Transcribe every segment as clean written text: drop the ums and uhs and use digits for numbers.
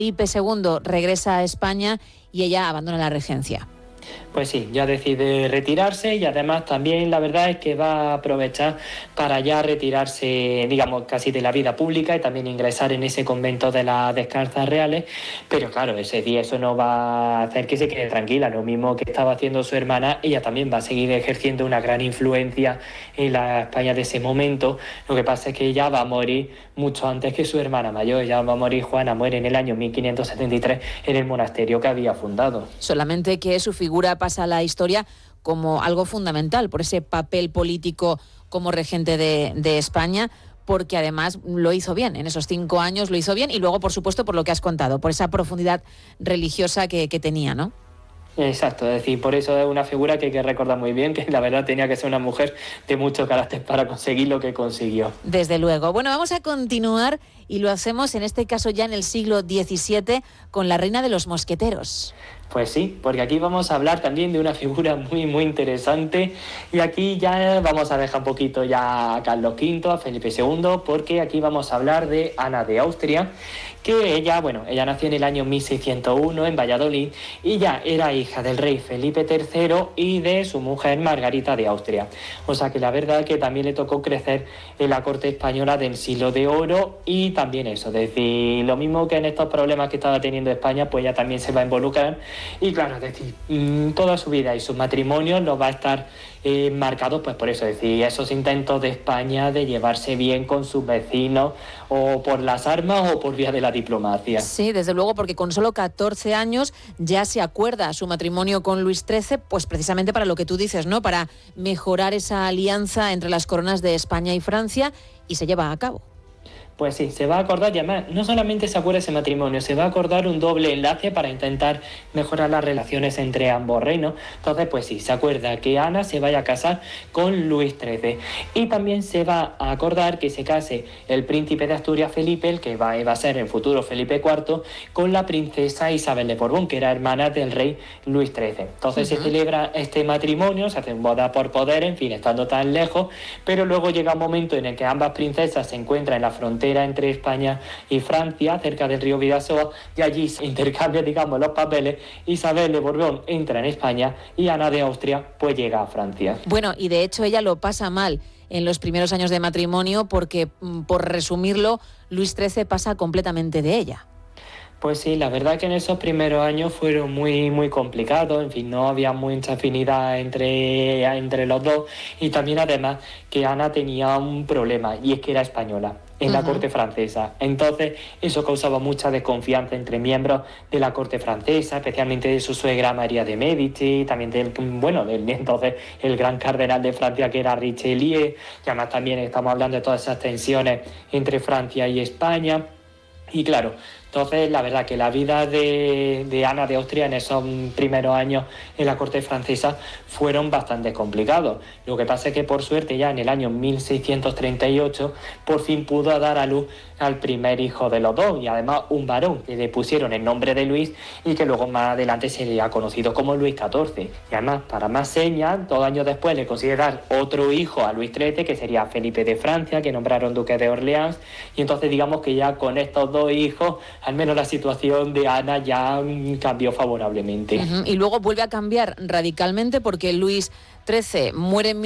Felipe II regresa a España y ella abandona la regencia. Pues sí, ya decide retirarse y además también la verdad es que va a aprovechar para ya retirarse, digamos, casi de la vida pública y también ingresar en ese convento de las Descalzas Reales, pero claro, ese día eso no va a hacer que se quede tranquila, lo mismo que estaba haciendo su hermana, ella también va a seguir ejerciendo una gran influencia en la España de ese momento. Lo que pasa es que ella va a morir mucho antes que su hermana mayor, ella va a morir, Juana muere en el año 1573 en el monasterio que había fundado. Solamente que su figura pasa a la historia como algo fundamental por ese papel político como regente de España, porque además lo hizo bien, en esos 5 años lo hizo bien, y luego, por supuesto, por lo que has contado, por esa profundidad religiosa que tenía, ¿no? Exacto, es decir, por eso es una figura que hay que recordar muy bien, que la verdad tenía que ser una mujer de mucho carácter para conseguir lo que consiguió. Desde luego. Bueno, vamos a continuar y lo hacemos en este caso ya en el siglo XVII con la reina de los mosqueteros. Pues sí, porque aquí vamos a hablar también de una figura muy interesante y aquí ya vamos a dejar un poquito ya a Carlos V, a Felipe II, porque aquí vamos a hablar de Ana de Austria, que ella nació en el año 1601 en Valladolid y ya era hija del rey Felipe III y de su mujer Margarita de Austria. O sea que la verdad que también le tocó crecer en la corte española del siglo de oro y también eso, es decir, lo mismo que en estos problemas que estaba teniendo España, pues ella también se va a involucrar. Y claro, es decir, toda su vida y sus matrimonios los va a estar marcados pues por eso, es decir, esos intentos de España de llevarse bien con sus vecinos o por las armas o por vía de la diplomacia. Sí, desde luego, porque con solo 14 años ya se acuerda su matrimonio con Luis XIII, pues precisamente para lo que tú dices, ¿no? Para mejorar esa alianza entre las coronas de España y Francia, y se lleva a cabo. Pues sí, se va a acordar, y además no solamente se acuerda ese matrimonio, se va a acordar un doble enlace para intentar mejorar las relaciones entre ambos reinos. Entonces, pues sí, se acuerda que Ana se vaya a casar con Luis XIII. Y también se va a acordar que se case el príncipe de Asturias Felipe, el que va a ser el futuro Felipe IV, con la princesa Isabel de Borbón, que era hermana del rey Luis XIII. Entonces se celebra este matrimonio, se hacen bodas por poder, en fin, estando tan lejos, pero luego llega un momento en el que ambas princesas se encuentran en la frontera entre España y Francia, cerca del río Bidasoa, y allí se intercambian, digamos, los papeles. Isabel de Borbón entra en España y Ana de Austria pues llega a Francia. Bueno, y de hecho ella lo pasa mal en los primeros años de matrimonio porque, por resumirlo, Luis XIII pasa completamente de ella. Pues sí, la verdad que en esos primeros años fueron muy complicados, en fin, no había mucha afinidad entre los dos, y también además que Ana tenía un problema, y es que era española en la corte francesa. Entonces eso causaba mucha desconfianza entre miembros de la corte francesa, especialmente de su suegra María de Médici, también del entonces el gran cardenal de Francia, que era Richelieu, y además también estamos hablando de todas esas tensiones entre Francia y España. Y claro, entonces la verdad que la vida de Ana de Austria en esos primeros años en la corte francesa fueron bastante complicados. Lo que pasa es que por suerte ya en el año 1638 por fin pudo dar a luz al primer hijo de los dos, y además un varón que le pusieron el nombre de Luis y que luego más adelante se le ha conocido como Luis XIV. Y además, para más señas, 2 años después le consigue dar otro hijo a Luis XIII, que sería Felipe de Francia, que nombraron duque de Orleans, y entonces digamos que ya con estos 2 hijos, al menos la situación de Ana ya cambió favorablemente. Y luego vuelve a cambiar radicalmente porque Luis XIII muere en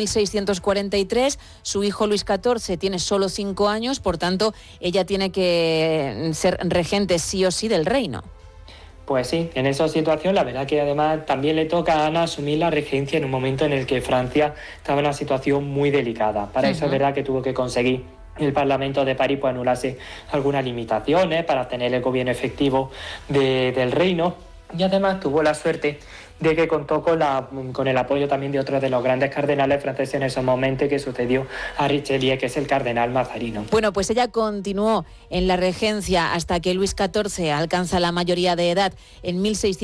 1643, su hijo Luis XIV tiene solo 5 años, por tanto ella tiene que ser regente sí o sí del reino. Pues sí, en esa situación la verdad que además también le toca a Ana asumir la regencia en un momento en el que Francia estaba en una situación muy delicada. Para eso es verdad que tuvo que conseguir el Parlamento de París pues anularse algunas limitaciones para tener el gobierno efectivo del reino, y además tuvo la suerte de que contó con el apoyo también de otro de los grandes cardenales franceses en ese momento, que sucedió a Richelieu, que es el cardenal Mazarino. Bueno, pues ella continuó en la regencia hasta que Luis XIV alcanza la mayoría de edad en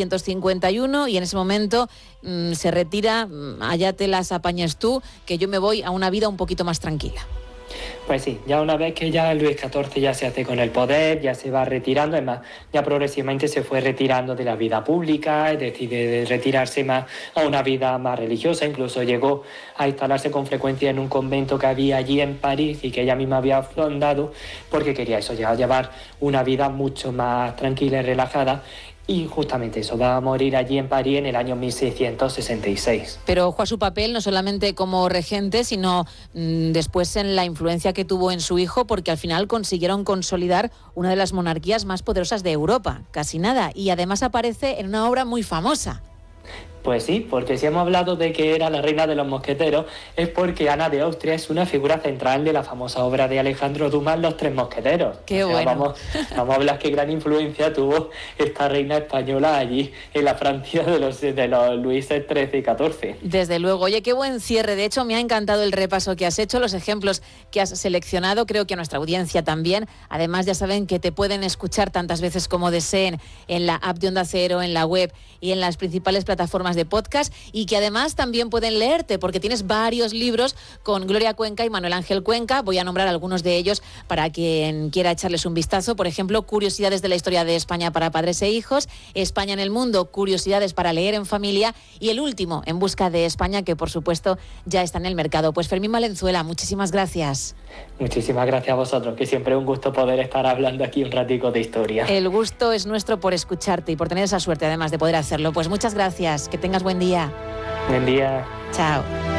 1651, y en ese momento se retira. Allá te las apañas tú, que yo me voy a una vida un poquito más tranquila. Pues sí, ya una vez que ya Luis XIV ya se hace con el poder, ya se va retirando, además ya progresivamente se fue retirando de la vida pública, es decir, de retirarse más a una vida más religiosa, incluso llegó a instalarse con frecuencia en un convento que había allí en París y que ella misma había fundado, porque quería eso, ya llevar una vida mucho más tranquila y relajada. Y justamente eso, va a morir allí en París en el año 1666. Pero ojo a su papel, no solamente como regente, sino después en la influencia que tuvo en su hijo, porque al final consiguieron consolidar una de las monarquías más poderosas de Europa, casi nada, y además aparece en una obra muy famosa. Pues sí, porque si hemos hablado de que era la reina de los mosqueteros, es porque Ana de Austria es una figura central de la famosa obra de Alejandro Dumas, Los Tres Mosqueteros. Qué bueno. Vamos a hablar qué gran influencia tuvo esta reina española allí en la Francia de los Luises XIII y XIV. Desde luego. Oye, qué buen cierre. De hecho, me ha encantado el repaso que has hecho, los ejemplos que has seleccionado. Creo que a nuestra audiencia también. Además, ya saben que te pueden escuchar tantas veces como deseen en la app de Onda Cero, en la web y en las principales plataformas de podcast, y que además también pueden leerte porque tienes varios libros con Gloria Cuenca y Manuel Ángel Cuenca. Voy a nombrar algunos de ellos para quien quiera echarles un vistazo. Por ejemplo, Curiosidades de la historia de España para padres e hijos, España en el mundo, curiosidades para leer en familia, y el último, En busca de España, que por supuesto ya está en el mercado. Pues Fermín Valenzuela, muchísimas gracias. Muchísimas gracias a vosotros, que siempre es un gusto poder estar hablando aquí un ratico de historia. El gusto es nuestro por escucharte y por tener esa suerte además de poder hacerlo. Pues muchas gracias, que tengas buen día. Buen día. Chao.